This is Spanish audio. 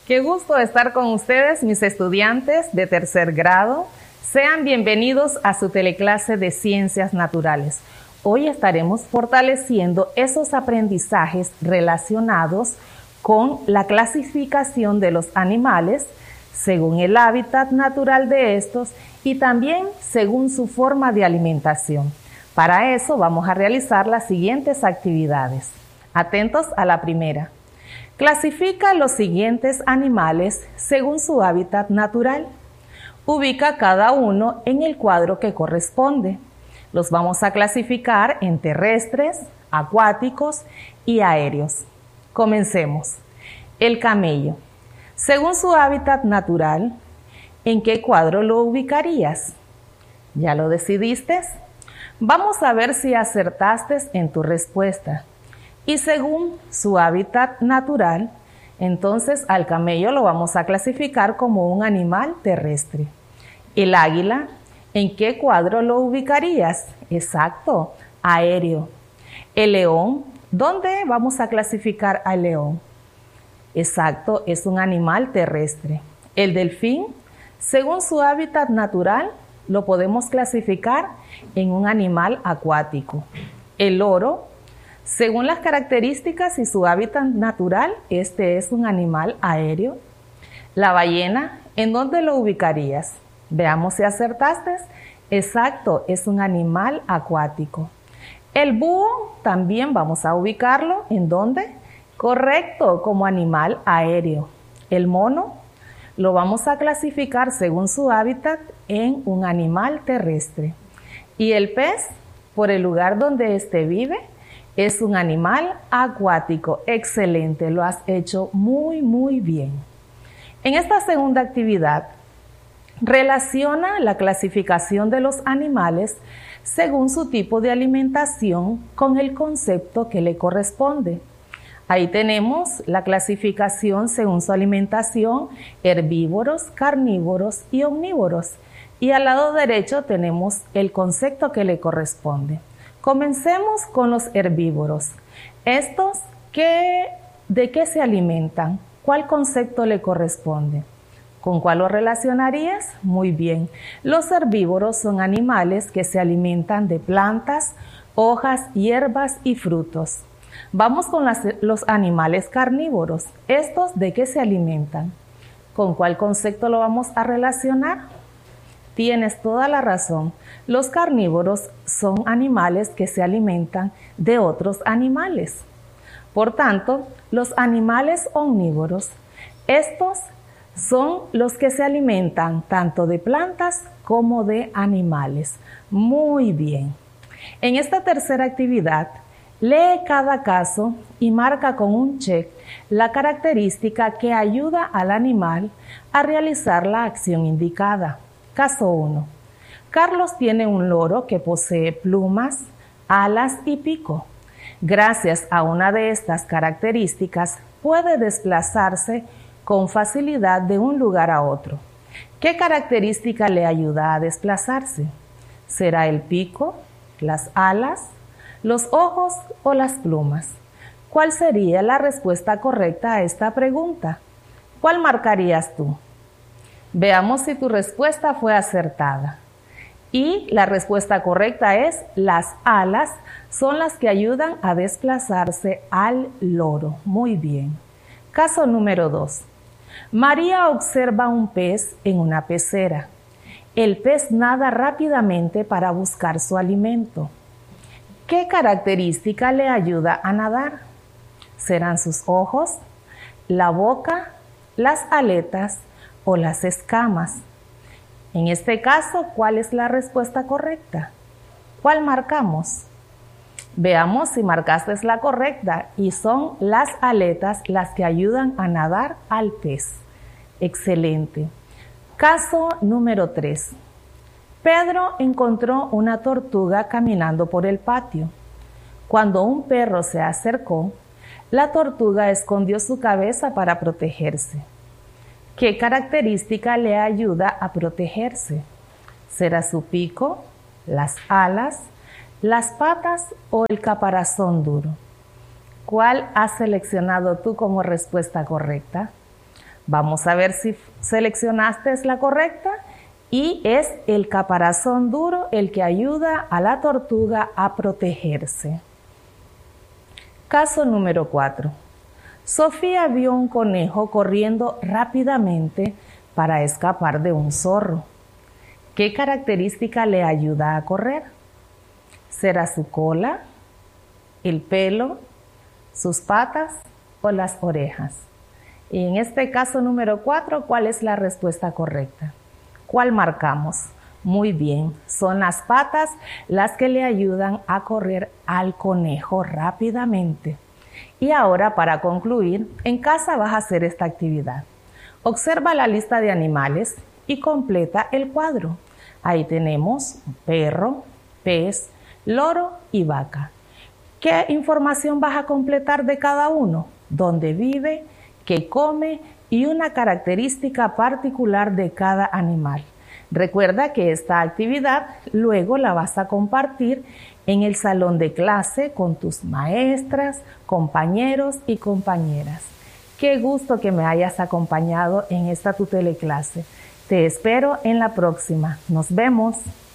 Qué gusto estar con ustedes, mis estudiantes de tercer grado. Sean bienvenidos a su teleclase de Ciencias Naturales. Hoy estaremos fortaleciendo esos aprendizajes relacionados con la clasificación de los animales según el hábitat natural de estos y también según su forma de alimentación. Para eso vamos a realizar las siguientes actividades. Atentos a la primera. Clasifica los siguientes animales según su hábitat natural. Ubica cada uno en el cuadro que corresponde. Los vamos a clasificar en terrestres, acuáticos y aéreos. Comencemos. El camello. Según su hábitat natural, ¿en qué cuadro lo ubicarías? ¿Ya lo decidiste? Vamos a ver si acertaste en tu respuesta. Y según su hábitat natural, entonces al camello lo vamos a clasificar como un animal terrestre. El águila, ¿en qué cuadro lo ubicarías? Exacto, aéreo. El león, ¿dónde vamos a clasificar al león? Exacto, es un animal terrestre. El delfín, según su hábitat natural, lo podemos clasificar en un animal acuático. El loro, según las características y su hábitat natural, este es un animal aéreo. La ballena, ¿en dónde lo ubicarías? Veamos si acertaste. Exacto, es un animal acuático. El búho también vamos a ubicarlo. ¿En dónde? Correcto, como animal aéreo. El mono lo vamos a clasificar según su hábitat en un animal terrestre. Y el pez, por el lugar donde éste vive, es un animal acuático. Excelente, lo has hecho muy bien. En esta segunda actividad, relaciona la clasificación de los animales según su tipo de alimentación con el concepto que le corresponde. Ahí tenemos la clasificación según su alimentación, herbívoros, carnívoros y omnívoros. Y al lado derecho tenemos el concepto que le corresponde. Comencemos con los herbívoros. Estos, ¿de qué se alimentan? ¿Cuál concepto le corresponde? ¿Con cuál lo relacionarías? Muy bien. Los herbívoros son animales que se alimentan de plantas, hojas, hierbas y frutos. Vamos con los animales carnívoros. ¿Estos de qué se alimentan? ¿Con cuál concepto lo vamos a relacionar? Tienes toda la razón. Los carnívoros son animales que se alimentan de otros animales. Por tanto, los animales omnívoros, estos son los que se alimentan tanto de plantas como de animales. Muy bien. En esta tercera actividad, lee cada caso y marca con un check la característica que ayuda al animal a realizar la acción indicada. Caso 1. Carlos tiene un loro que posee plumas, alas y pico. Gracias a una de estas características, puede desplazarse con facilidad de un lugar a otro. ¿Qué característica le ayuda a desplazarse? ¿Será el pico, las alas, los ojos o las plumas? ¿Cuál sería la respuesta correcta a esta pregunta? ¿Cuál marcarías tú? Veamos si tu respuesta fue acertada. Y la respuesta correcta es: las alas son las que ayudan a desplazarse al loro. Muy bien. Caso número 2. María observa un pez en una pecera. El pez nada rápidamente para buscar su alimento. ¿Qué característica le ayuda a nadar? ¿Serán sus ojos, la boca, las aletas o las escamas? En este caso, ¿cuál es la respuesta correcta? ¿Cuál marcamos? Veamos si marcaste la correcta y son las aletas las que ayudan a nadar al pez. Excelente. Caso número 3. Pedro encontró una tortuga caminando por el patio. Cuando un perro se acercó, la tortuga escondió su cabeza para protegerse. ¿Qué característica le ayuda a protegerse? ¿Será su pico, las alas, las patas o el caparazón duro? ¿Cuál has seleccionado tú como respuesta correcta? Vamos a ver si seleccionaste la correcta. Y es el caparazón duro el que ayuda a la tortuga a protegerse. Caso número 4. Sofía vio un conejo corriendo rápidamente para escapar de un zorro. ¿Qué característica le ayuda a correr? ¿Será su cola, el pelo, sus patas o las orejas? Y en este caso número 4, ¿cuál es la respuesta correcta? ¿Cuál marcamos? Muy bien, son las patas las que le ayudan a correr al conejo rápidamente. Y ahora, para concluir, en casa vas a hacer esta actividad. Observa la lista de animales y completa el cuadro. Ahí tenemos perro, pez, loro y vaca. ¿Qué información vas a completar de cada uno? ¿Dónde vive? ¿Qué come? Y una característica particular de cada animal. Recuerda que esta actividad luego la vas a compartir en el salón de clase con tus maestras, compañeros y compañeras. Qué gusto que me hayas acompañado en esta tu teleclase. Te espero en la próxima. Nos vemos.